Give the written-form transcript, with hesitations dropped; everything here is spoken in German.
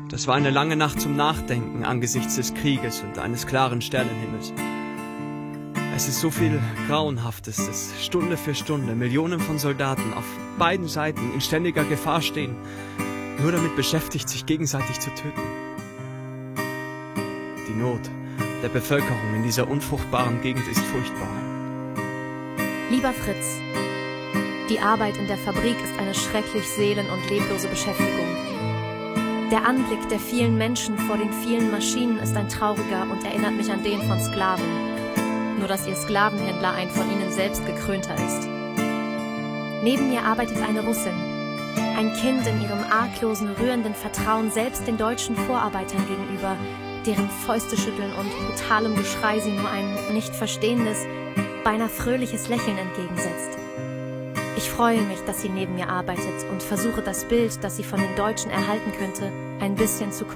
Das war eine lange Nacht zum Nachdenken angesichts des Krieges und eines klaren Sternenhimmels. Es ist so viel Grauenhaftes, dass Stunde für Stunde Millionen von Soldaten auf beiden Seiten in ständiger Gefahr stehen, nur damit beschäftigt, sich gegenseitig zu töten. Die Not der Bevölkerung in dieser unfruchtbaren Gegend ist furchtbar. Lieber Fritz, die Arbeit in der Fabrik ist eine schrecklich seelen- und leblose Beschäftigung. Der Anblick der vielen Menschen vor den vielen Maschinen ist ein trauriger und erinnert mich an den von Sklaven. Nur dass ihr Sklavenhändler ein von ihnen selbst gekrönter ist. Neben mir arbeitet eine Russin. Ein Kind in ihrem arglosen, rührenden Vertrauen selbst den deutschen Vorarbeitern gegenüber, deren Fäuste schütteln und brutalem Geschrei sie nur ein nicht verstehendes, beinahe fröhliches Lächeln entgegensetzt. Ich freue mich, dass sie neben mir arbeitet und versuche das Bild, das sie von den Deutschen erhalten könnte, ein bisschen zu